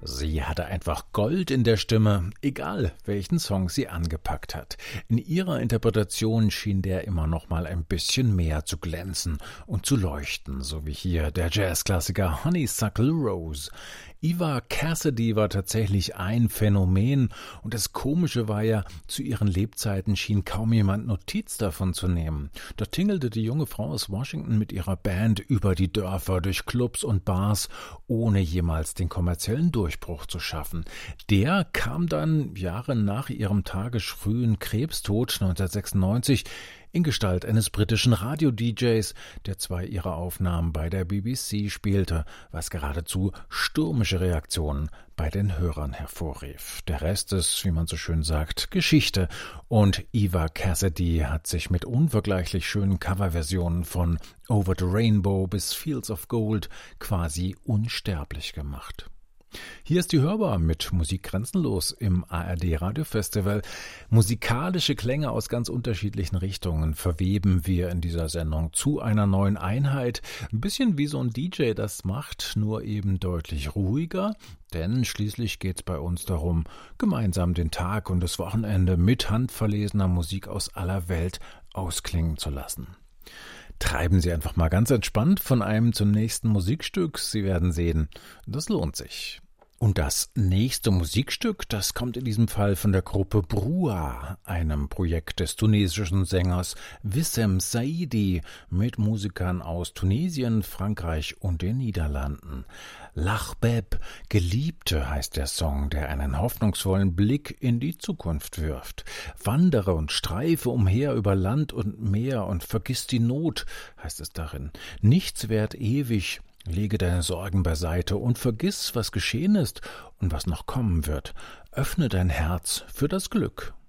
Sie hatte einfach Gold in der Stimme, egal welchen Song sie angepackt hat. In ihrer Interpretation schien der immer noch mal ein bisschen mehr zu glänzen und zu leuchten, so wie hier der Jazzklassiker Honeysuckle Rose. Eva Cassidy war tatsächlich ein Phänomen und das Komische war ja, zu ihren Lebzeiten schien kaum jemand Notiz davon zu nehmen. Da tingelte die junge Frau aus Washington mit ihrer Band über die Dörfer, durch Clubs und Bars, ohne jemals den kommerziellen Durchbruch zu schaffen. Der kam dann Jahre nach ihrem tagesfrühen Krebstod 1996 in Gestalt eines britischen Radio-DJs, der zwei ihrer Aufnahmen bei der BBC spielte, was geradezu stürmische Reaktionen bei den Hörern hervorrief. Der Rest ist, wie man so schön sagt, Geschichte. Und Eva Cassidy hat sich mit unvergleichlich schönen Coverversionen von Over the Rainbow bis Fields of Gold quasi unsterblich gemacht. Hier ist die Hörbar mit Musik grenzenlos im ARD Radiofestival. Musikalische Klänge aus ganz unterschiedlichen Richtungen verweben wir in dieser Sendung zu einer neuen Einheit. Ein bisschen wie so ein DJ das macht, nur eben deutlich ruhiger. Denn schließlich geht's bei uns darum, gemeinsam den Tag und das Wochenende mit handverlesener Musik aus aller Welt ausklingen zu lassen. Treiben Sie einfach mal ganz entspannt von einem zum nächsten Musikstück. Sie werden sehen, das lohnt sich. Und das nächste Musikstück, das kommt in diesem Fall von der Gruppe Brua, einem Projekt des tunesischen Sängers Wissem Saidi mit Musikern aus Tunesien, Frankreich und den Niederlanden. L'Ahbab, Geliebte heißt der Song, der einen hoffnungsvollen Blick in die Zukunft wirft. Wandere und streife umher über Land und Meer und vergiss die Not, heißt es darin. Nichts währt ewig. Lege deine Sorgen beiseite und vergiss, was geschehen ist und was noch kommen wird. Öffne dein Herz für das Glück.